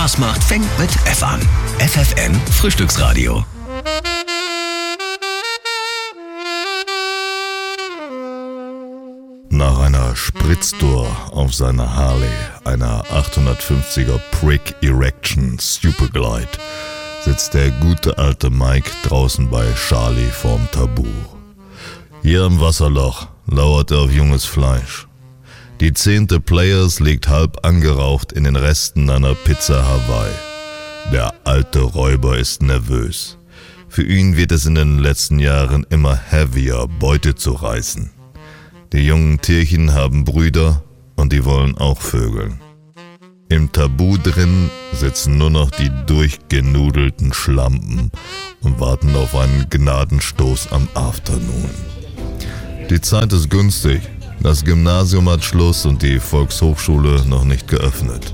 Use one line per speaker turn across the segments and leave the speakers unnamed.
Spaß macht, fängt mit F an. FFN Frühstücksradio.
Nach einer Spritztour auf seiner Harley, einer 850er Prick Erection Superglide, sitzt der gute alte Mike draußen bei Charlie vorm Tabu. Hier im Wasserloch lauert er auf junges Fleisch. Die 10. Players liegt halb angeraucht in den Resten einer Pizza Hawaii. Der alte Räuber ist nervös. Für ihn wird es in den letzten Jahren immer heavier, Beute zu reißen. Die jungen Tierchen haben Brüder und die wollen auch vögeln. Im Tabu drin sitzen nur noch die durchgenudelten Schlampen und warten auf einen Gnadenstoß am Afternoon. Die Zeit ist günstig. Das Gymnasium hat Schluss und die Volkshochschule noch nicht geöffnet.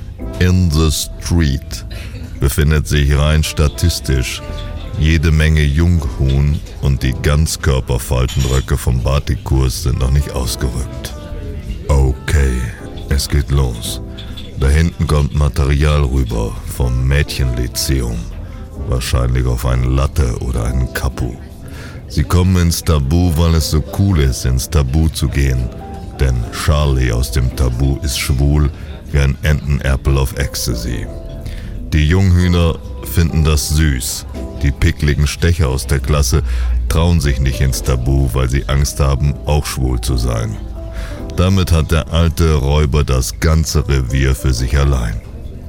In the Street befindet sich rein statistisch jede Menge Junghuhn und die Ganzkörperfaltenröcke vom Batikkurs sind noch nicht ausgerückt. Okay, es geht los. Da hinten kommt Material rüber vom Mädchenlyzeum. Wahrscheinlich auf einen Latte oder einen Kapu. Sie kommen ins Tabu, weil es so cool ist, ins Tabu zu gehen. Denn Charlie aus dem Tabu ist schwul wie ein Entenerpel auf Ecstasy. Die Junghühner finden das süß. Die pickligen Stecher aus der Klasse trauen sich nicht ins Tabu, weil sie Angst haben, auch schwul zu sein. Damit hat der alte Räuber das ganze Revier für sich allein.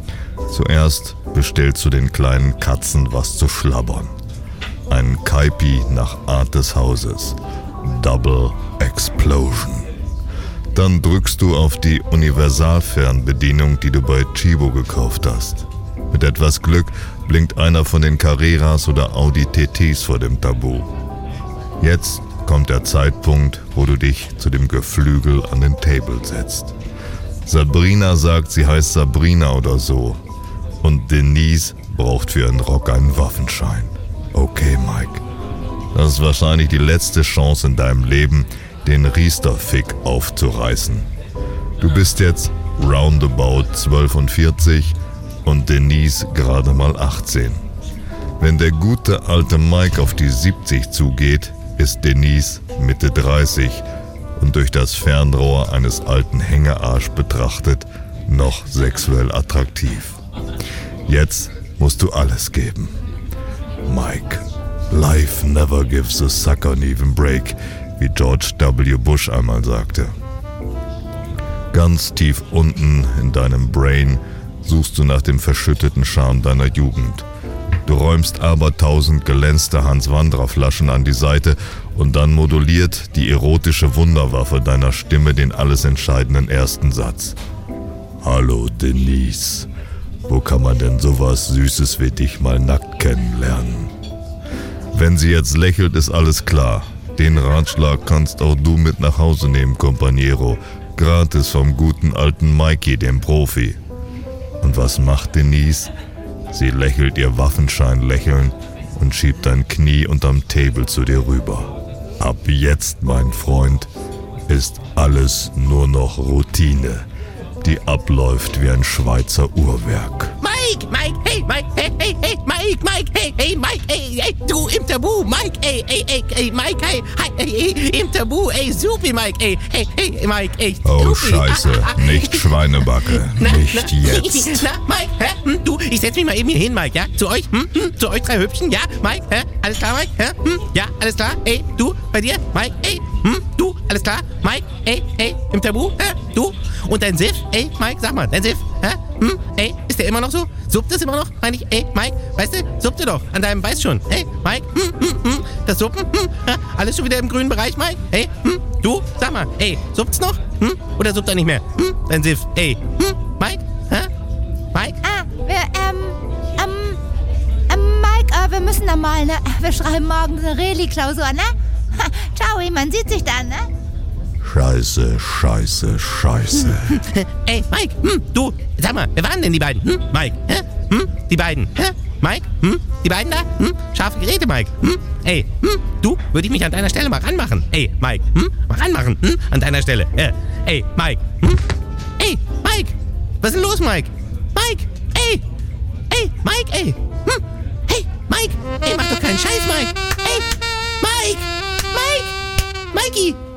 Zuerst bestellst du den kleinen Katzen was zu schlabbern. Ein Kaipi nach Art des Hauses. Double Explosion. Dann drückst du auf die Universalfernbedienung, die du bei Chibo gekauft hast. Mit etwas Glück blinkt einer von den Carreras oder Audi TTs vor dem Tabu. Jetzt kommt der Zeitpunkt, wo du dich zu dem Geflügel an den Table setzt. Sabrina sagt, sie heißt Sabrina oder so. Und Denise braucht für ihren Rock einen Waffenschein. Okay, Mike. Das ist wahrscheinlich die letzte Chance in deinem Leben, den Riester-Fick aufzureißen. Du bist jetzt roundabout 12 und 40 und Denise gerade mal 18. Wenn der gute alte Mike auf die 70 zugeht, ist Denise Mitte 30 und durch das Fernrohr eines alten Hängearsch betrachtet noch sexuell attraktiv. Jetzt musst du alles geben. Mike, life never gives a sucker an even break, wie George W. Bush einmal sagte. Ganz tief unten in deinem Brain suchst du nach dem verschütteten Charme deiner Jugend. Du räumst aber 1000 glänzte Hans-Wandrer-Flaschen an die Seite und dann moduliert die erotische Wunderwaffe deiner Stimme den alles entscheidenden ersten Satz. Hallo Denise, wo kann man denn sowas Süßes wie dich mal nackt kennenlernen? Wenn sie jetzt lächelt, ist alles klar. Den Ratschlag kannst auch du mit nach Hause nehmen, Companiero. Gratis vom guten alten Mikey, dem Profi. Und was macht Denise? Sie lächelt ihr Waffenschein-Lächeln und schiebt ein Knie unterm Table zu dir rüber. Ab jetzt, mein Freund, ist alles nur noch Routine, die abläuft wie ein Schweizer Uhrwerk.
Mike, hey, Mike, hey, Mike, hey, Mike, hey, du im Tabu, Mike, hey, Mike, hey, im Tabu, super, Mike, hey, Mike,
Oh, Scheiße, nicht Schweinebacke, nicht jetzt.
Na, Mike, du, ich setz mich mal eben hier hin, Mike, ja, zu euch 3 Hübschen, ja, Mike, alles klar, Mike, ja, alles klar, ey, du, bei dir, Mike, ey, du, alles klar, Mike, ey, im Tabu, du, und dein Siff, ey, Mike, sag mal, dein Siff, ey, ist der immer noch so? Suppt es immer noch? Meine ich, ey, Mike, weißt du, suppte doch, an deinem Weiß schon. Hey, Mike, das Suppen, alles schon wieder im grünen Bereich, Mike? Hey, du, sag mal, ey, suppt's noch? Oder suppt er nicht mehr? Dein Siff, ey, Mike, Mike?
Mike, wir müssen da mal, ne? Wir schreiben morgen eine Reli-Klausur, ne? Ciao, man sieht sich dann, ne?
Scheiße.
Ey, Mike, du, sag mal, wer waren denn die beiden? Mike, die beiden, Mike, die beiden da? Scharfe Geräte, Mike, ey, du, würde ich mich an deiner Stelle mal ranmachen. Ey, Mike, mal ranmachen, an deiner Stelle. Ey, Mike, ey, Mike, was ist denn los, Mike? Mike, ey, Ey, Mike, ey. Hey, Mike. Ey, mach doch keinen Scheiß, Mike. Ey, Mike. Mikey.